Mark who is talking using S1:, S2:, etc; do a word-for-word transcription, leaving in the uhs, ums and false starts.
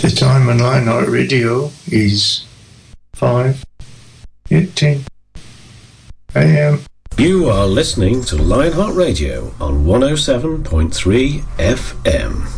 S1: The time on Lionheart Radio is five eighteen a m.
S2: You are listening to Lionheart Radio on one oh seven point three F M.